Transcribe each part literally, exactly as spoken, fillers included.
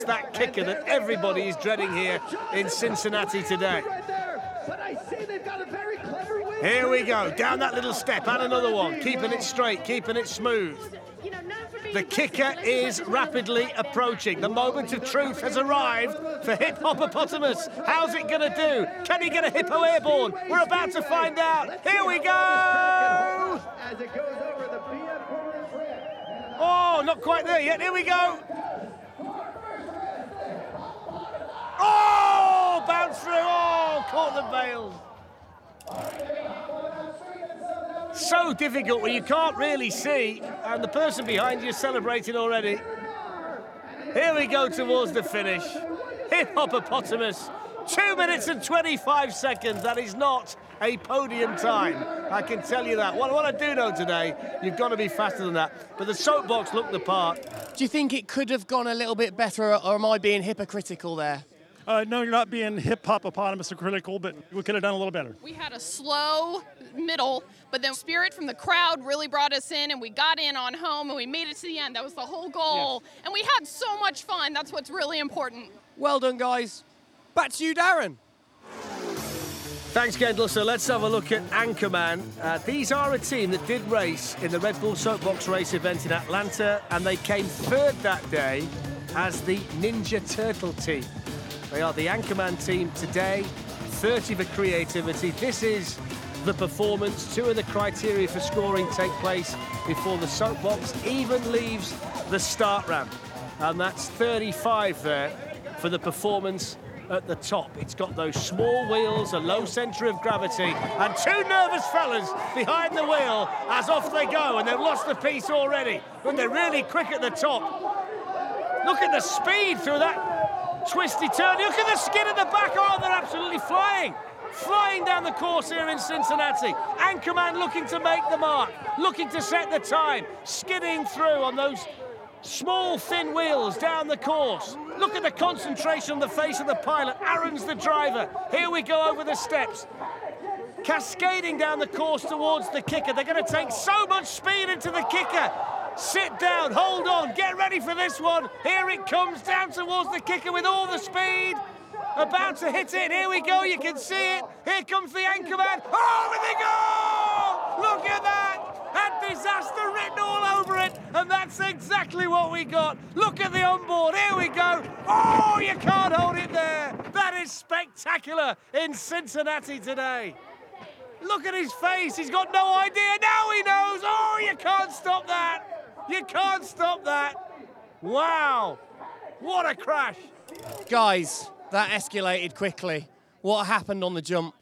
that kicker that everybody is dreading here in Cincinnati today. Here we go, down that little step, and another one, keeping it straight, keeping it smooth. The kicker is rapidly approaching. The moment of truth has arrived for Hip Hoppopotamus. How's it going to do? Can he get a hippo airborne? We're about to find out. Here we go! Oh, not quite there yet. Here we go. Oh, bounce through. Oh, caught the bails. So difficult when you can't really see, and the person behind you is celebrating already. Here we go towards the finish. Hip Hoppopotamus, two minutes and twenty-five seconds. That is not a podium time, I can tell you that. What, what I do know today, you've got to be faster than that. But the soapbox looked the part. Do you think it could have gone a little bit better, or am I being hypocritical there? Uh, no, you're not being hip-hoppopotamus or critical, but we could have done a little better. We had a slow middle, but then spirit from the crowd really brought us in, and we got in on home, and we made it to the end. That was the whole goal. Yes. And we had so much fun. That's what's really important. Well done, guys. Back to you, Darren. Thanks, Kendall. So let's have a look at Anchorman. Uh, these are a team that did race in the Red Bull Soapbox Race event in Atlanta, and they came third that day as the Ninja Turtle team. They are the Anchorman team today, thirty for creativity. This is the performance. Two of the criteria for scoring take place before the soapbox even leaves the start ramp. And that's thirty-five there for the performance at the top. It's got those small wheels, a low centre of gravity, and two nervous fellas behind the wheel as off they go, and they've lost the piece already. But they're really quick at the top. Look at the speed through that twisty turn. Look at the skin at the back. Oh, they're absolutely flying. Flying down the course here in Cincinnati. Anchorman looking to make the mark, looking to set the time, skidding through on those small, thin wheels down the course. Look at the concentration on the face of the pilot. Aaron's the driver. Here we go over the steps. Cascading down the course towards the kicker. They're going to take so much speed into the kicker. Sit down, hold on, get ready for this one. Here it comes down towards the kicker with all the speed. About to hit it, here we go, you can see it. Here comes the Anchorman. Oh, there they go! Look at that! And disaster written all over it, and that's exactly what we got. Look at the onboard, here we go. Oh, you can't hold it there. That is spectacular in Cincinnati today. Look at his face, he's got no idea. Now he knows. Oh, you can't stop that. You can't stop that. Wow, what a crash. Guys, that escalated quickly. What happened on the jump?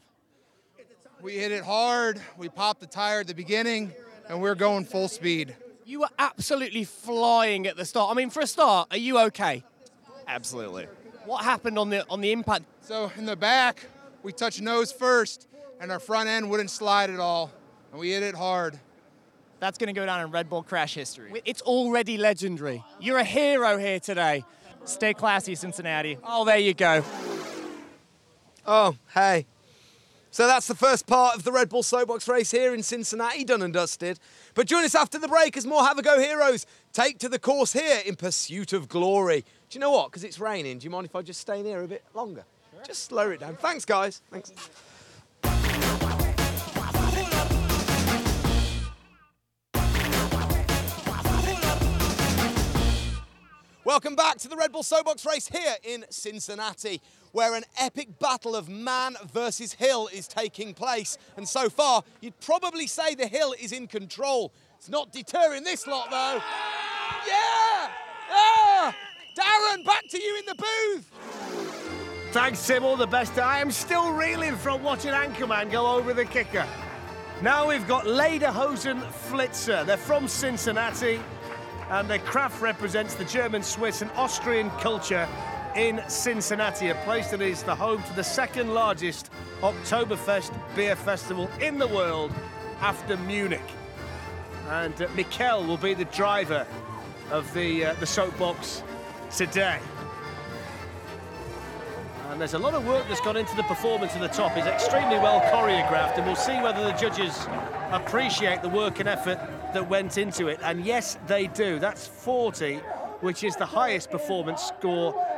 We hit it hard, we popped the tire at the beginning, and we're going full speed. You were absolutely flying at the start. I mean, for a start, are you okay? Absolutely. What happened on the on the impact? So in the back, we touched nose first, and our front end wouldn't slide at all, and we hit it hard. That's going to go down in Red Bull crash history. It's already legendary. You're a hero here today. Stay classy, Cincinnati. Oh, there you go. Oh, hey. So that's the first part of the Red Bull Soapbox Race here in Cincinnati, done and dusted. But join us after the break as more Have a Go heroes take to the course here in pursuit of glory. Do you know what? Because it's raining, do you mind if I just stay in here a bit longer? Sure. Just slow it down. Thanks, guys. Thanks. Welcome back to the Red Bull Soapbox Race here in Cincinnati, where an epic battle of man versus hill is taking place. And so far, you'd probably say the hill is in control. It's not deterring this lot, though. Yeah! Ah! Darren, back to you in the booth. Thanks, Tim. All the best. I am still reeling from watching Anchorman go over the kicker. Now we've got Lederhosen Flitzer. They're from Cincinnati, and their craft represents the German, Swiss and Austrian culture in Cincinnati, a place that is the home to the second largest Oktoberfest beer festival in the world after Munich. And uh, Mikkel will be the driver of the, uh, the soapbox today. And there's a lot of work that's gone into the performance at the top. It's extremely well choreographed, and we'll see whether the judges appreciate the work and effort that went into it. And yes, they do. That's forty, which is the highest performance score